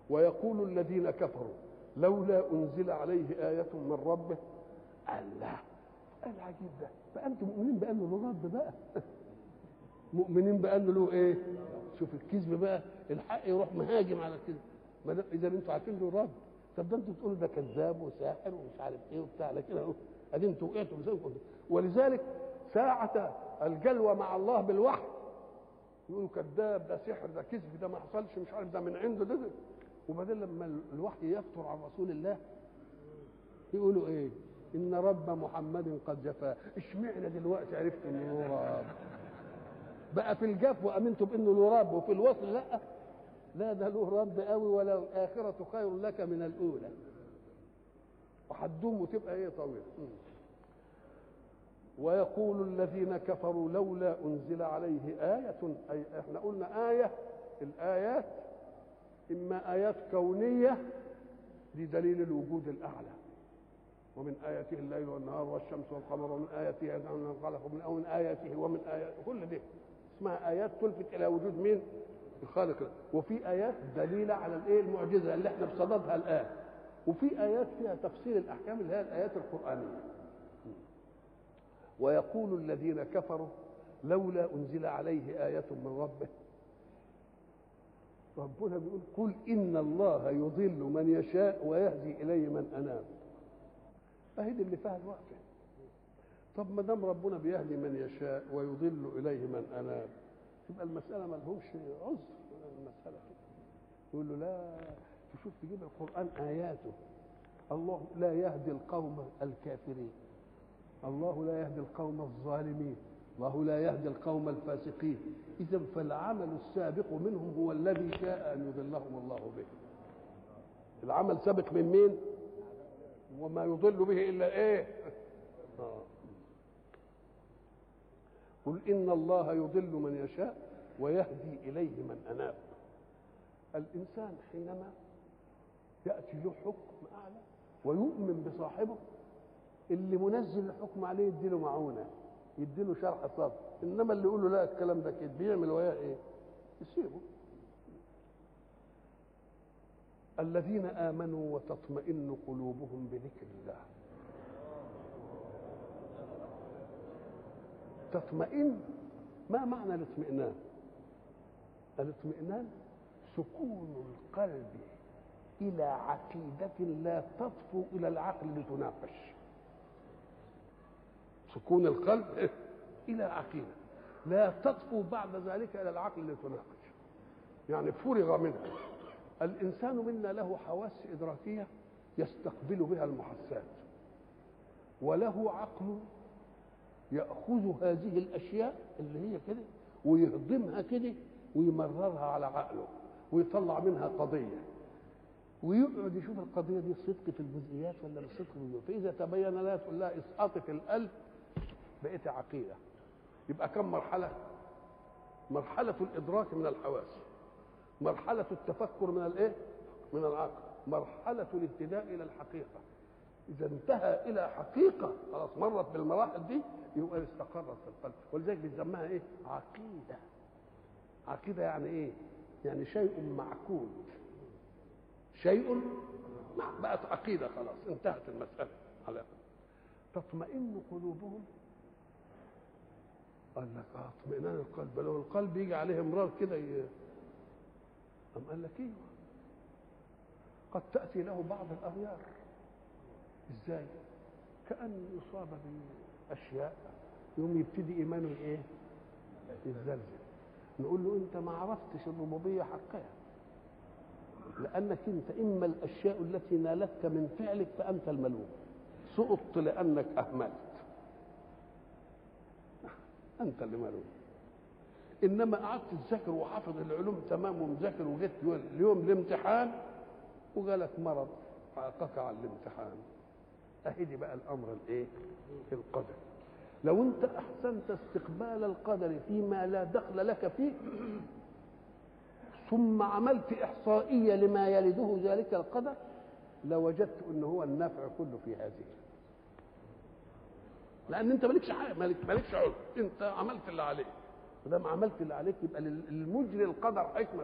ويقول الذين كفروا لولا أنزل عليه آية من ربه. الله العجيب ده، فأنتم مؤمنين بأنه له رب بقى مؤمنين بأنه له إيه؟ شوف الكذب بقى، الحق يروح مهاجم على الكذب. إذا أنتم عارفين له رب، طب ده أنتم تقولوا ده كذاب وساحر ومش عارف إيه وبتاع، لكن أهو أدي أنتم وقعتوا بسببكم. ولذلك ساعة الجلوى مع الله بالوحي يقولوا كذاب، ده سحر، ده كذب، ده ما حصلش، مش عارف، ده من عنده ده. وبعدين لما الوحي يفتر عن رسول الله يقولوا ايه؟ ان رب محمد قد جفا. اشمعنى دلوقتي عرفت انه له رب؟ بقى في الجف وامنتم بانه له رب، وفي الوصل لا، لا ده له رب قوي، ولا الاخره خير لك من الاولى، وهتدوم وتبقى ايه طويله. ويقول الذين كفروا لولا انزل عليه آية. أي احنا قلنا آية، الآيات إما آيات كونية لدليل الوجود الأعلى، ومن آياته الليل والنهار والشمس والقمر، ومن آياته أن خلق، ومن آياته ومن آياته، كل دي اسمها آيات تلفت إلى وجود مين؟ الخالق. وفي آيات دليلة على الإيه؟ المعجزة اللي احنا بصددها الآن. وفي آيات فيها تفصيل الأحكام اللي هي الآيات القرآنية. ويقول الذين كفروا لولا أنزل عليه آية من ربه. ربنا بيقول قل إن الله يضل من يشاء ويهدي إليه من أناب. أهدي اللي فيها الوقت. طب ما دام ربنا بيهدي من يشاء ويضل إليه من أناب، تبقى المسألة ما لهمش عذر المسألة كده. يقول له لا، تشوف تجيب القرآن آياته، الله لا يهدي القوم الكافرين، الله لا يهدي القوم الظالمين، الله لا يهدي القوم الفاسقين. إذا فالعمل السابق منهم هو الذي شاء أن يضلهم الله به. العمل سابق من مين؟ وما يضل به إلا إيه؟ قل إن الله يضل من يشاء ويهدي إليه من أناب. الإنسان حينما يأتي له حكم أعلى ويؤمن بصاحبه، اللي منزل الحكم عليه يديله معونه، يديله شرح صدر. انما اللي يقول له لا الكلام ده كده بيعمل وياه ايه؟ يسيبه. الذين امنوا وتطمئن قلوبهم بذكر الله. تطمئن، ما معنى الاطمئنان؟ الاطمئنان سكون القلب الى عقيده لا تطفو الى العقل لتناقش. سكون القلب الى عقيده لا تطفو بعد ذلك الى العقل لتناقش، يعني فرغ منها. الانسان منا له حواس ادراكيه يستقبل بها المحسات، وله عقل ياخذ هذه الاشياء اللي هي كده ويهضمها كده ويمررها على عقله ويطلع منها قضيه، ويقعد يشوف القضيه دي صدق في الجزئيات ولا مش صدق في الجزئيات. فاذا تبين لها تقول لها اسقطي في القلب، بقيت عقيده. يبقى كم مرحله؟ مرحله الادراك من الحواس، مرحله التفكر من الايه؟ من العقل، مرحله الاهتداء الى الحقيقه. اذا انتهى الى حقيقه خلاص مرت بالمراحل دي يبقى استقرت في القلب. ولذلك بنسميها ايه؟ عقيده. عقيده يعني ايه؟ يعني شيء معقود، شيء بقت عقيده خلاص انتهت المساله. على تطمئن قلوبهم. قال لك اطمئنان القلب، لو القلب يجي عليه امراض كده أم قال لك ايوه، قد تاتي له بعض الاغيار. ازاي؟ كأن يصاب باشياء يوم يبتدي ايمانه ايه؟ يتزلزل. نقول له انت ما عرفتش الربوبيه حقها، لانك انت اما الاشياء التي نالتك من فعلك فانت الملوم، سقطت لانك اهملت، انت اللي ملوم. انما قعدت تذاكر وحافظ العلوم تمام ومذاكر وجيت اليوم الامتحان وجالك مرض عاقك على الامتحان، اهدي بقى الامر الايه؟ القدر. لو انت احسنت استقبال القدر فيما لا دخل لك فيه، ثم عملت احصائيه لما يلده ذلك القدر، لوجدت ان هو النفع كله في هذه، لان انت مالكش حاجه، مالكش عذر، انت عملت اللي عليك. ولما عملت اللي عليك يبقى للمجري القدر حكمه